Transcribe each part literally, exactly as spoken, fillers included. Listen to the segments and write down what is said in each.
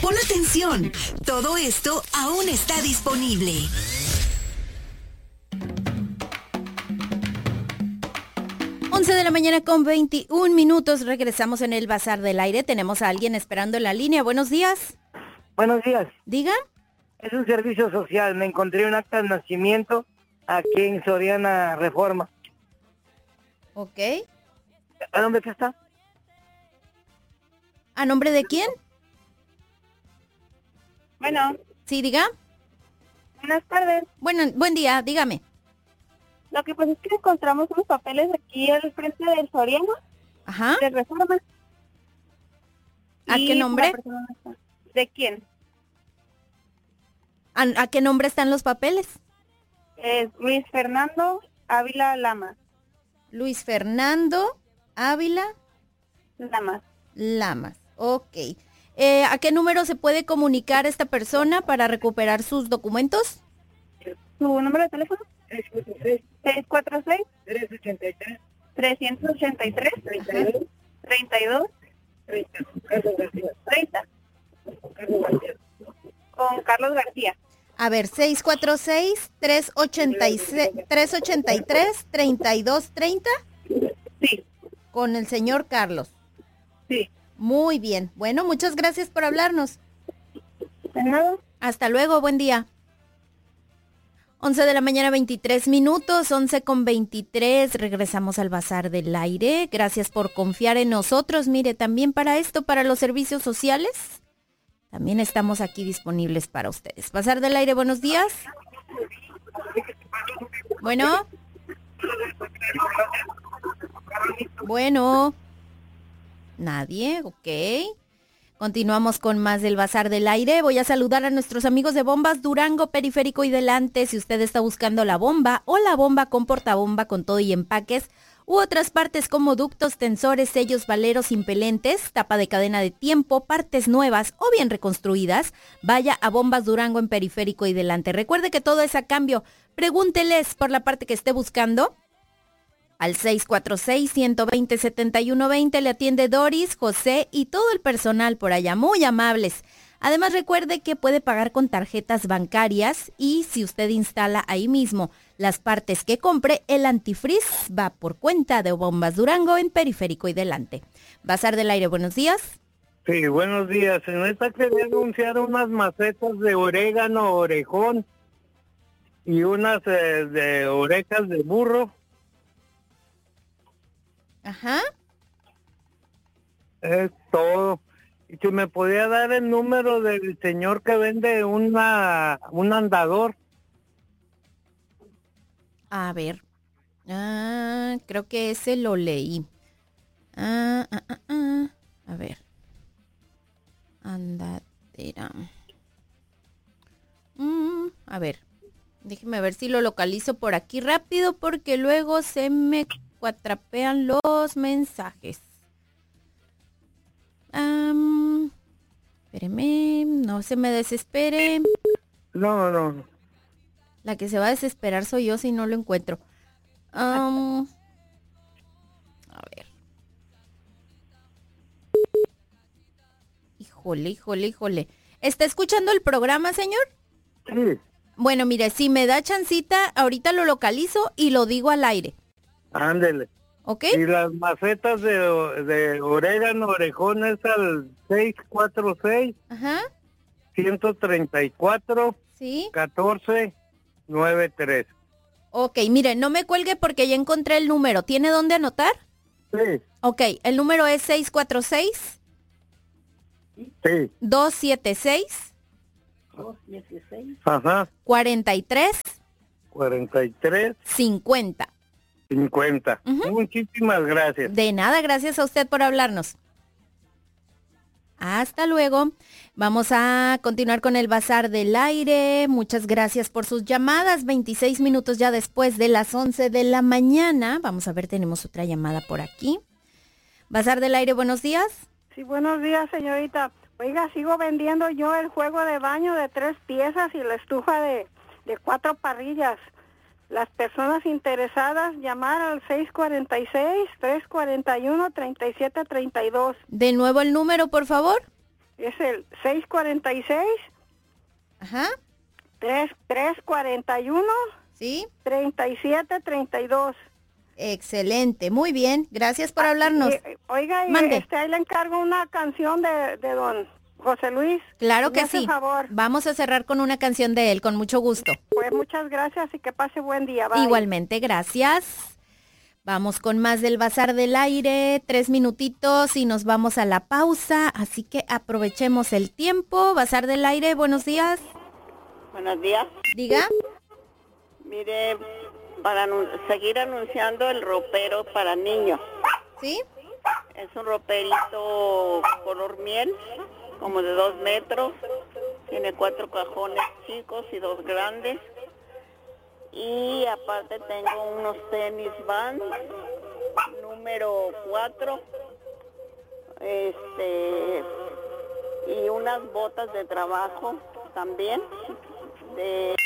Pon atención, todo esto aún está disponible. once de la mañana con veintiún minutos, regresamos en el Bazar del Aire. Tenemos a alguien esperando en la línea. Buenos días. Buenos días. Diga. Es un servicio social. Me encontré un acta de nacimiento aquí en Soriana Reforma. Ok. ¿A dónde está? ¿A nombre de quién? Bueno. Sí, diga. Buenas tardes. Bueno, buen día, dígame. Lo que pasa es que encontramos unos papeles aquí al frente del Soriana. Ajá. De Reforma. ¿A Y qué nombre? ¿De quién? ¿A, ¿A qué nombre están los papeles? Es Luis Fernando Ávila Lamas. Luis Fernando Ávila Lamas. Lamas. Ok. Eh, ¿A qué número se puede comunicar esta persona para recuperar sus documentos? ¿Su número de teléfono? seis cuatro seis, tres ochenta y tres, tres ochenta y tres, treinta y dos, treinta. Con Carlos García. A ver, seis cuatro seis, tres ochenta y tres, treinta y dos treinta. Sí. Con el señor Carlos. Sí. Muy bien. Bueno, muchas gracias por hablarnos. ¿De nada? Hasta luego, buen día. once de la mañana, veintitrés minutos, once con veintitrés, regresamos al Bazar del Aire. Gracias por confiar en nosotros. Mire, también para esto, para los servicios sociales, también estamos aquí disponibles para ustedes. Bazar del Aire, buenos días. Bueno. Bueno. Nadie, ok. Continuamos con más del Bazar del Aire. Voy a saludar a nuestros amigos de Bombas Durango, Periférico y Delante. Si usted está buscando la bomba o la bomba con portabomba con todo y empaques, u otras partes como ductos, tensores, sellos, valeros impelentes, tapa de cadena de tiempo, partes nuevas o bien reconstruidas, vaya a Bombas Durango en Periférico y Delante. Recuerde que todo es a cambio. Pregúnteles por la parte que esté buscando. Al seis cuatro seis, uno dos cero, siete uno dos cero le atiende Doris, José y todo el personal por allá, muy amables. Además recuerde que puede pagar con tarjetas bancarias y si usted instala ahí mismo las partes que compre, el antifreeze va por cuenta de Bombas Durango en Periférico y Delante. Bazar del Aire, buenos días. Sí, buenos días. En esta quería anunciar unas macetas de orégano, orejón y unas eh, de orejas de burro. Ajá. Es todo. Y si me podía dar el número del señor que vende una un andador. A ver. Ah, creo que ese lo leí. Ah, ah, ah, ah. A ver. Andadera. Mm, a ver. Déjeme ver si lo localizo por aquí rápido porque luego se me cuatrapean los mensajes. Um, espéreme, no se me desespere. No, no, no. La que se va a desesperar soy yo si no lo encuentro. Um, a ver. Híjole, híjole, híjole. ¿Está escuchando el programa, señor? Sí. Bueno, mire, si me da chancita, ahorita lo localizo y lo digo al aire. Ándele. ¿Ok? Y las macetas de, de orégano, orejones al seis cuatro seis, Ajá. uno tres cuatro, Sí. catorce noventa y tres. Ok, mire, no me cuelgue porque ya encontré el número. ¿Tiene dónde anotar? Sí. Ok, el número es seis cuatro seis, Sí. dos siete seis, Ajá. cuarenta y tres, cuarenta y tres, cincuenta. cincuenta. Ujú. Muchísimas gracias. De nada, gracias a usted por hablarnos. Hasta luego. Vamos a continuar con el Bazar del Aire. Muchas gracias por sus llamadas. veintiséis minutos ya después de las once de la mañana. Vamos a ver, tenemos otra llamada por aquí. Bazar del Aire, buenos días. Sí, buenos días, señorita. Oiga, sigo vendiendo yo el juego de baño de tres piezas y la estufa de, de cuatro parrillas. Las personas interesadas, llamar al seis cuatro seis, tres cuatro uno, tres siete tres dos. De nuevo el número, por favor. Es el seis cuarenta y seis. Ajá. tres cuarenta y uno. Sí. treinta y siete treinta y dos. Excelente, muy bien. Gracias por hablarnos. Y, oiga, y Mande. este, ahí le encargo una canción de, de don José Luis. Claro que Me hace sí. favor. Vamos a cerrar con una canción de él, con mucho gusto. Pues muchas gracias y que pase buen día. Bye. Igualmente, gracias. Vamos con más del Bazar del Aire, tres minutitos y nos vamos a la pausa, así que aprovechemos el tiempo. Bazar del Aire, buenos días. Buenos días. Diga. Mire, para anun- seguir anunciando el ropero para niños. ¿Sí? Es un roperito color miel, como de dos metros. Tiene cuatro cajones chicos y dos grandes. Y aparte tengo unos tenis Vans, número cuatro. Este, y unas botas de trabajo también. De,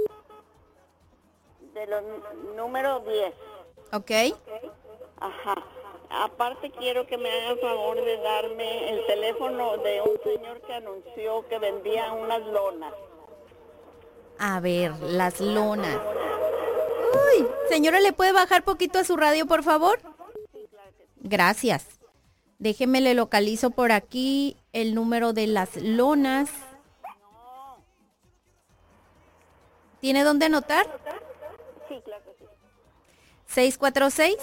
de los número diez. Ok. Ajá. Aparte quiero que me haga el favor de darme el teléfono de un señor que anunció que vendía unas lonas. A ver, las lonas. Uy, señora, ¿le puede bajar poquito a su radio, por favor? Gracias. Déjeme, le localizo por aquí el número de las lonas. ¿Tiene dónde anotar? Sí, claro que sí. seis cuatro seis.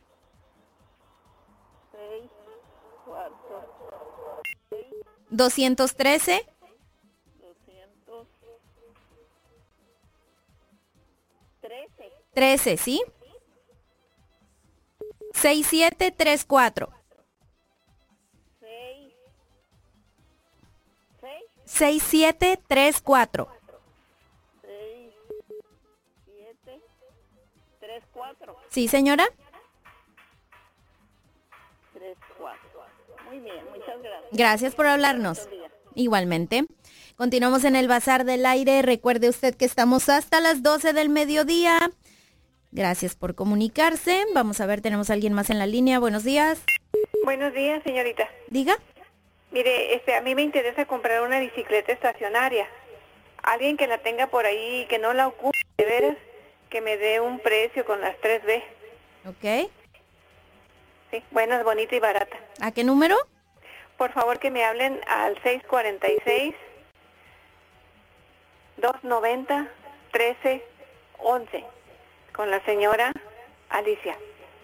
seis, cuatro, dos trece. doscientos trece. trece, ¿sí? seis siete tres cuatro. seis, seis, seis siete tres cuatro. seis, siete, tres, cuatro. ¿Sí, señora? tres, cuatro. Muy bien, muchas gracias. Gracias por hablarnos. Buen día. Igualmente. Continuamos en el Bazar del Aire. Recuerde usted que estamos hasta las doce del mediodía. Gracias por comunicarse. Vamos a ver, tenemos a alguien más en la línea. Buenos días. Buenos días, señorita. Diga. Mire, este, a mí me interesa comprar una bicicleta estacionaria. Alguien que la tenga por ahí y que no la ocupe, de veras, que me dé un precio con las tres B. Ok. Sí, buena, bonita y barata. ¿A qué número? Por favor, que me hablen al seis cuarenta y seis, dos noventa, trece, once, con la señora Alicia.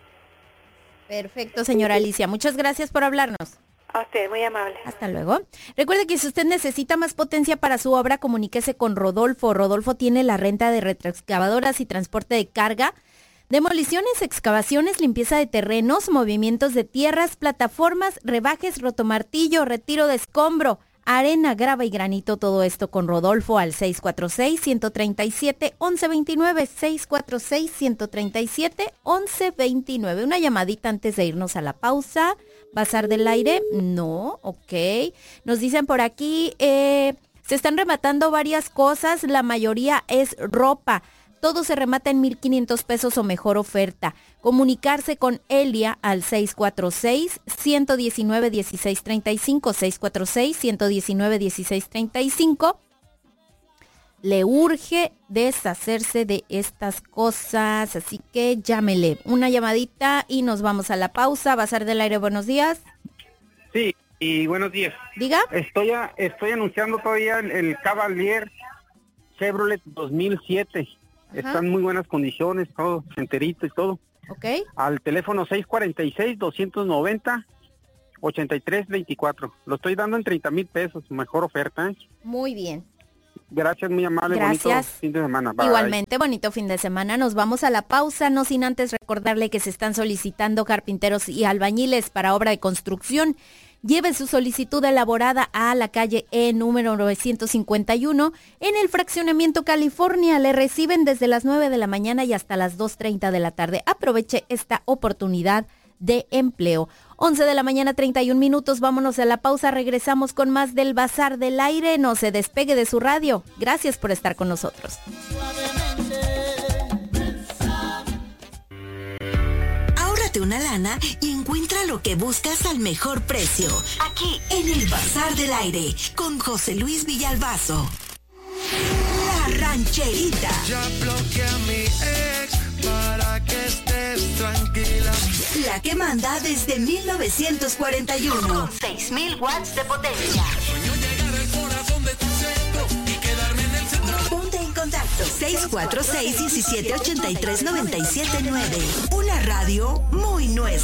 Perfecto, señora Alicia. Muchas gracias por hablarnos. A usted, muy amable. Hasta luego. Recuerde que si usted necesita más potencia para su obra, comuníquese con Rodolfo. Rodolfo tiene la renta de retroexcavadoras y transporte de carga, demoliciones, excavaciones, limpieza de terrenos, movimientos de tierras, plataformas, rebajes, rotomartillo, retiro de escombro, arena, grava y granito, todo esto con Rodolfo al seis cuatro seis, uno tres siete, once veintinueve, seis cuatro seis, uno tres siete, once veintinueve. Una llamadita antes de irnos a la pausa. ¿Bazar del Aire? No, ok. Nos dicen por aquí, eh, se están rematando varias cosas, la mayoría es ropa. Todo se remata en mil quinientos pesos o mejor oferta. Comunicarse con Elia al seis cuatro seis, uno uno nueve, uno seis tres cinco, seis cuatro seis, uno uno nueve, uno seis tres cinco. Le urge deshacerse de estas cosas, así que llámele. Una llamadita y nos vamos a la pausa. Bazar del Aire, buenos días. Sí, y buenos días. Diga. Estoy a- estoy anunciando todavía el, el Cavalier Chevrolet dos mil siete. Ajá. Está en muy buenas condiciones, todo enterito y todo. Ok. Al teléfono seis cuarenta y seis, doscientos noventa, ochenta y tres veinticuatro. Lo estoy dando en treinta mil pesos, mejor oferta, ¿eh? Muy bien. Gracias, muy amable. Gracias. Bonito fin de semana. Bye. Igualmente, bonito fin de semana. Nos vamos a la pausa, no sin antes recordarle que se están solicitando carpinteros y albañiles para obra de construcción. Lleve su solicitud elaborada a la calle E número novecientos cincuenta y uno en el Fraccionamiento California. Le reciben desde las nueve de la mañana y hasta las dos treinta de la tarde. Aproveche esta oportunidad de empleo. once de la mañana, treinta y un minutos. Vámonos a la pausa. Regresamos con más del Bazar del Aire. No se despegue de su radio. Gracias por estar con nosotros. Ahora ahórrate una lana y encuentra lo que buscas al mejor precio. Aquí en el Bazar del Aire, con José Luis Villalbazo. La Rancherita. Ya bloqueé a mi ex para que estés tranquila. La que manda desde mil novecientos cuarenta y uno. Con seis mil watts de potencia. Sueño llegar al corazón de tu centro y quedarme en el centro. Ponte en contacto. seis cuatro seis, uno siete ocho tres, nueve siete nueve. Una radio muy nuestra.